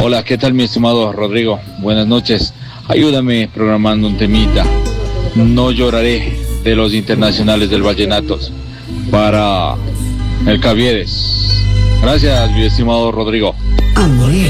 Hola, ¿qué tal mi estimado Rodrigo? Buenas noches. Ayúdame programando un temita. No lloraré de los internacionales del Vallenatos para el Caviedes. Gracias, mi estimado Rodrigo. Amores.